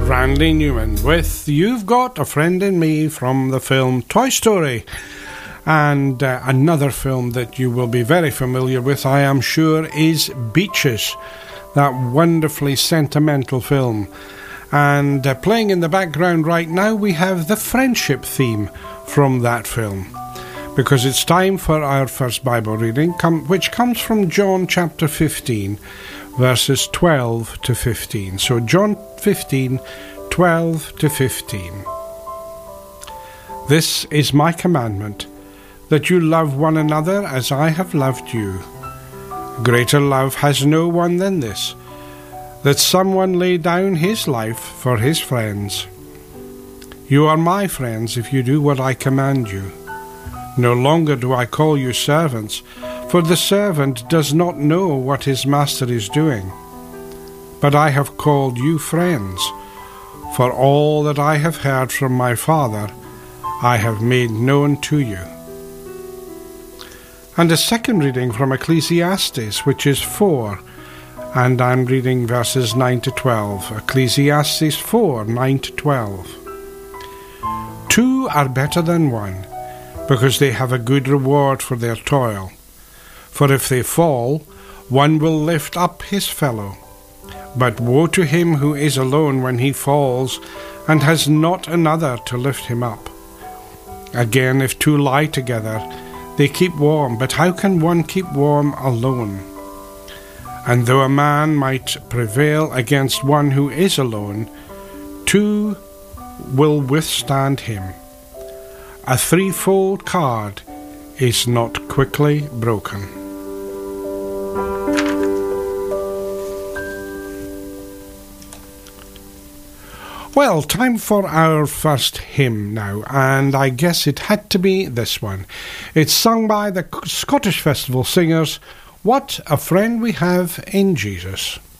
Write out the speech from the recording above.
Randy Newman with You've Got a Friend in Me from the film Toy Story. And another film that you will be very familiar with, I am sure, is Beaches, that wonderfully sentimental film. And playing in the background right now, we have the friendship theme from that film, because it's time for our first Bible reading, which comes from John chapter 15, verses 12 to 15. So John 15, 12 to 15. This is my commandment, that you love one another as I have loved you. Greater love has no one than this, that someone lay down his life for his friends. You are my friends if you do what I command you. No longer do I call you servants, for the servant does not know what his master is doing. But I have called you friends, for all that I have heard from my Father I have made known to you. And a second reading from Ecclesiastes, which is 4, and I'm reading verses 9 to 12. Ecclesiastes 4, 9 to 12. Two are better than one, because they have a good reward for their toil. For if they fall, one will lift up his fellow. But woe to him who is alone when he falls, and has not another to lift him up. Again, if two lie together, they keep warm, but how can one keep warm alone? And though a man might prevail against one who is alone, two will withstand him. A threefold cord is not quickly broken. Well, time for our first hymn now, and I guess it had to be this one. It's sung by the Scottish Festival Singers, What a Friend We Have in Jesus.